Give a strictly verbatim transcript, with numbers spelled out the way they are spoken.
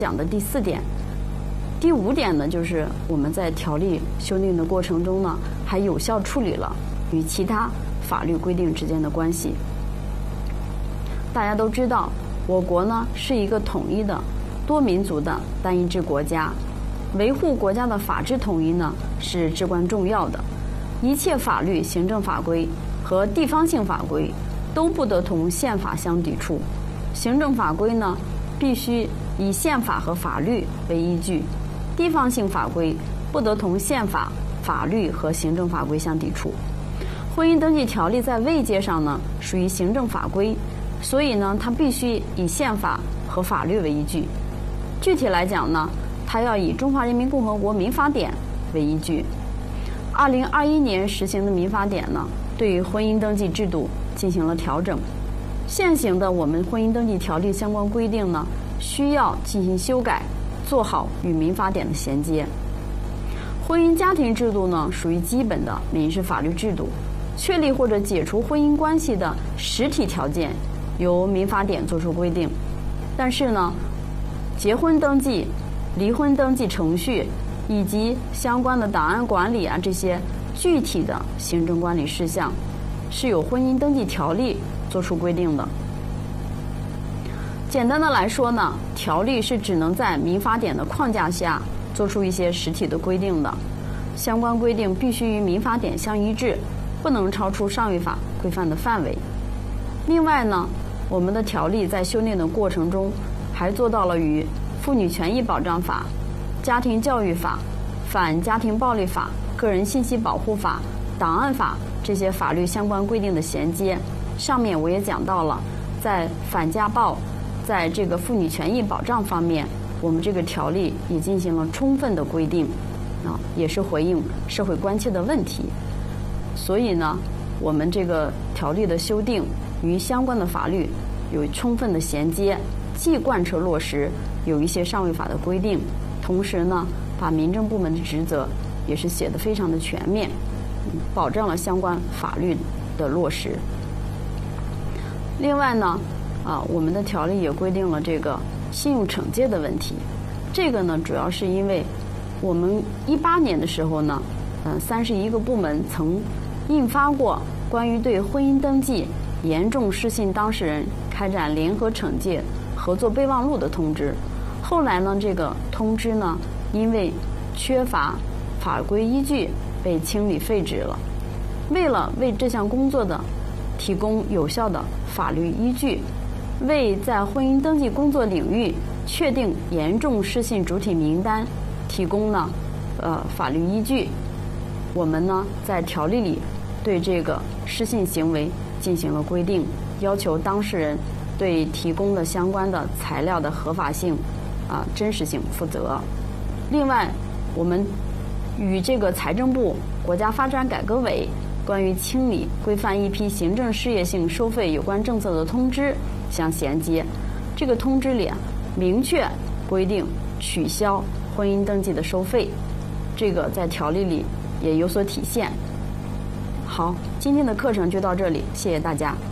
讲的第四点。第五点呢，就是我们在条例修订的过程中呢，还有效处理了与其他法律规定之间的关系。大家都知道，我国呢是一个统一的多民族的单一制国家，维护国家的法治统一呢是至关重要的。一切法律、行政法规和地方性法规都不得同宪法相抵触。行政法规呢，必须以宪法和法律为依据；地方性法规不得同宪法、法律和行政法规相抵触。婚姻登记条例在位阶上呢，属于行政法规，所以呢，它必须以宪法和法律为依据。具体来讲呢，它要以《中华人民共和国民法典》为依据。二零二一年实行的民法典呢，对于婚姻登记制度进行了调整。现行的我们婚姻登记条例相关规定呢，需要进行修改，做好与民法典的衔接。婚姻家庭制度呢，属于基本的民事法律制度，确立或者解除婚姻关系的实体条件由民法典作出规定。但是呢，结婚登记、离婚登记程序以及相关的档案管理啊，这些具体的行政管理事项，是由婚姻登记条例作出规定的。简单的来说呢，条例是只能在民法典的框架下做出一些实体的规定的，相关规定必须与民法典相一致，不能超出上位法规范的范围。另外呢，我们的条例在修订的过程中，还做到了与妇女权益保障法、家庭教育法、反家庭暴力法、个人信息保护法、档案法这些法律相关规定的衔接。上面我也讲到了，在反家暴、在这个妇女权益保障方面，我们这个条例也进行了充分的规定，啊，也是回应社会关切的问题。所以呢，我们这个条例的修订与相关的法律有充分的衔接，既贯彻落实有一些上位法的规定，同时呢，把民政部门的职责也是写得非常的全面，保障了相关法律的落实。另外呢，啊，我们的条例也规定了这个信用惩戒的问题。这个呢，主要是因为我们一八年的时候呢，嗯，三十一个部门曾印发过关于对婚姻登记严重失信当事人开展联合惩戒合作备忘录的通知。后来呢，这个通知呢，因为缺乏法规依据，被清理废止了。为了为这项工作的提供有效的法律依据，为在婚姻登记工作领域确定严重失信主体名单提供呢呃法律依据，我们呢在条例里对这个失信行为进行了规定，要求当事人对提供的相关的材料的合法性啊真实性负责。另外，我们与这个财政部、国家发展改革委关于清理规范一批行政事业性收费有关政策的通知相衔接。这个通知里啊，明确规定取消婚姻登记的收费，这个在条例里也有所体现。好，今天的课程就到这里，谢谢大家。